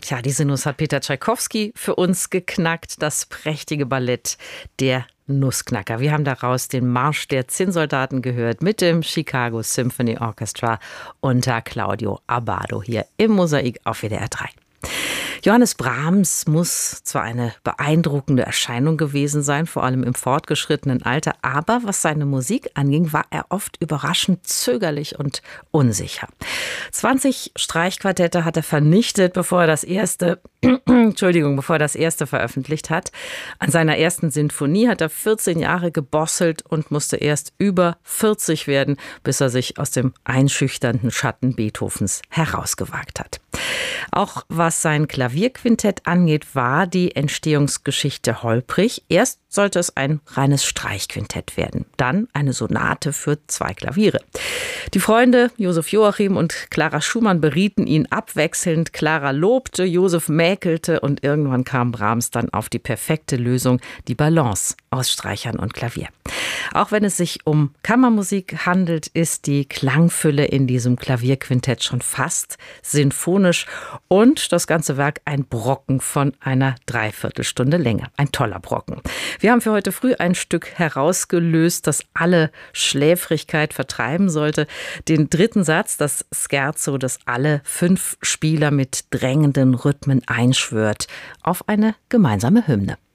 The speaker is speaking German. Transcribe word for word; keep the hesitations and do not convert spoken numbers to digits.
Tja, die Sinus hat Peter Tschaikowski für uns geknackt, das prächtige Ballett Der Nussknacker. Wir haben daraus den Marsch der Zinnsoldaten gehört mit dem Chicago Symphony Orchestra unter Claudio Abbado hier im Mosaik auf W D R drei. Johannes Brahms muss zwar eine beeindruckende Erscheinung gewesen sein, vor allem im fortgeschrittenen Alter, aber was seine Musik anging, war er oft überraschend zögerlich und unsicher. zwanzig Streichquartette hat er vernichtet, bevor er das erste, Entschuldigung, bevor er das erste veröffentlicht hat. An seiner ersten Sinfonie hat er vierzehn Jahre gebosselt und musste erst über vierzig werden, bis er sich aus dem einschüchternden Schatten Beethovens herausgewagt hat. Auch was sein Klavierquintett angeht, war die Entstehungsgeschichte holprig. Erst sollte es ein reines Streichquintett werden, dann eine Sonate für zwei Klaviere. Die Freunde Josef Joachim und Clara Schumann berieten ihn abwechselnd. Clara lobte, Josef mäkelte und irgendwann kam Brahms dann auf die perfekte Lösung, die Balance aus Streichern und Klavier. Auch wenn es sich um Kammermusik handelt, ist die Klangfülle in diesem Klavierquintett schon fast sinfonisch und das ganze Werk ein Brocken von einer Dreiviertelstunde Länge. Ein toller Brocken. Wir haben für heute früh ein Stück herausgelöst, das alle Schläfrigkeit vertreiben sollte. Den dritten Satz, das Scherzo, das alle fünf Spieler mit drängenden Rhythmen einschwört auf eine gemeinsame Hymne.